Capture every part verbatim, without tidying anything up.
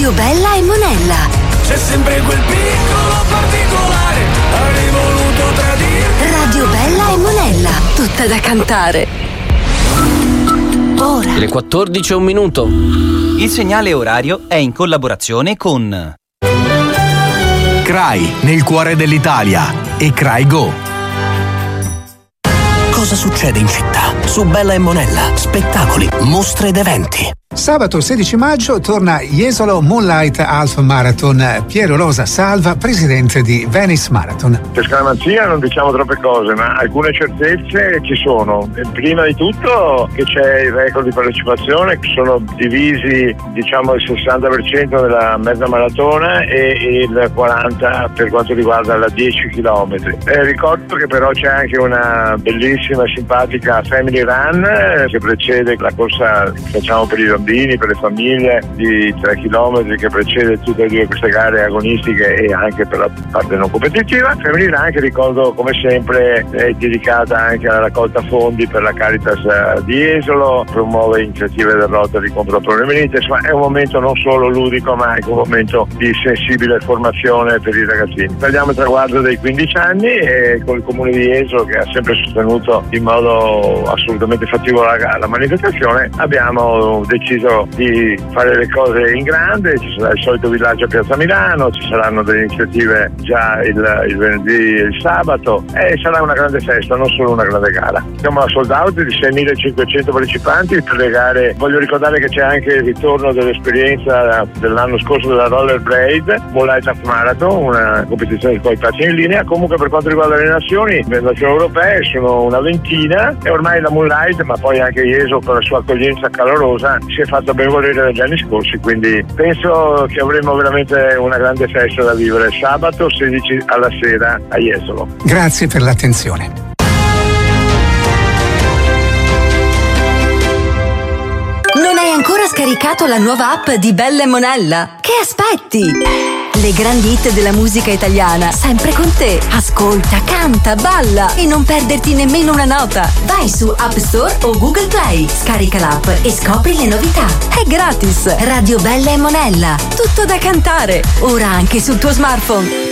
Radio Bella e Monella. C'è sempre quel piccolo particolare, avrei voluto tradire. Radio Bella e Monella, tutta da cantare. Ora. Le quattordici e un minuto. Il segnale orario è in collaborazione con C R A I, nel cuore dell'Italia, e C R A I Go. Cosa succede in città? Su Bella e Monella, spettacoli, mostre ed eventi. Sabato sedici maggio torna Jesolo Moonlight Half Marathon. Piero Rosa Salva, presidente di Venice Marathon. Per scaramanzia non diciamo troppe cose, ma alcune certezze ci sono. Prima di tutto che c'è il record di partecipazione, che sono divisi diciamo il sessanta per cento della mezza maratona e il quaranta per cento per quanto riguarda la dieci chilometri. Eh, ricordo che però c'è anche una bellissima e simpatica Family Run eh, che precede la corsa che facciamo per i bambini, per le famiglie, di tre chilometri, che precede tutte e due queste gare agonistiche e anche per la parte non competitiva. Family Run, che ricordo come sempre è dedicata anche alla raccolta fondi per la Caritas di Jesolo, promuove iniziative del Rotary contro la poliomielite. Insomma, è un momento non solo ludico ma anche un momento di sensibile formazione per i ragazzini. Tagliamo il traguardo dei quindici anni e con il comune di Jesolo, che ha sempre sostenuto in modo assolutamente fattivo la, la manifestazione, abbiamo deciso di fare le cose in grande. Ci sarà il solito villaggio a Piazza Milano, ci saranno delle iniziative già il, il venerdì e il sabato e sarà una grande festa, non solo una grande gara. Siamo a sold out di seimilacinquecento partecipanti per le gare. Voglio ricordare che c'è anche il ritorno dell'esperienza dell'anno scorso della Rollerblade Moonlight Half Marathon, una competizione con i passi in linea. Comunque per quanto riguarda le nazioni, le nazioni europee sono una ventina e ormai la Moonlight, ma poi anche Jesolo con la sua accoglienza calorosa, si è fatto ben volere negli anni scorsi, quindi penso che avremo veramente una grande festa da vivere sabato sedici alla sera a Jesolo. Grazie per l'attenzione. Non hai ancora scaricato la nuova app di Bella e Monella? Che aspetti? Le grandi hit della musica italiana, sempre con te. Ascolta, canta, balla e non perderti nemmeno una nota. Vai su App Store o Google Play, scarica l'app e scopri le novità. È gratis. Radio Bella e Monella, tutto da cantare, ora anche sul tuo smartphone.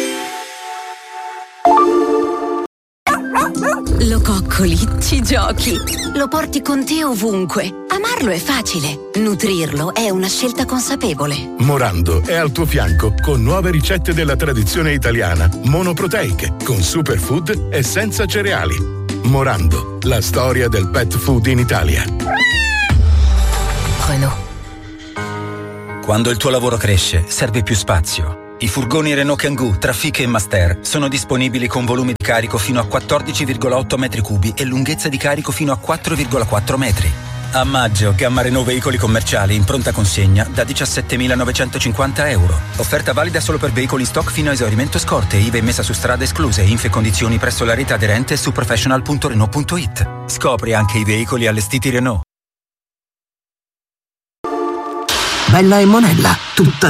Lo coccoli, ci giochi, lo porti con te ovunque. Amarlo è facile, nutrirlo è una scelta consapevole. Morando è al tuo fianco con nuove ricette della tradizione italiana, monoproteiche, con superfood e senza cereali. Morando, la storia del pet food in Italia. Renault. Quando il tuo lavoro cresce, serve più spazio. I furgoni Renault Kangoo, Trafic e Master sono disponibili con volumi di carico fino a quattordici virgola otto metri cubi e lunghezza di carico fino a quattro virgola quattro metri. A maggio, gamma Renault veicoli commerciali in pronta consegna da diciassettemilanovecentocinquanta euro. Offerta valida solo per veicoli in stock fino a esaurimento scorte, I V A e messa su strada escluse, info e condizioni presso la rete aderente su professional punto renault punto it. Scopri anche i veicoli allestiti Renault. Bella e Monella, tutta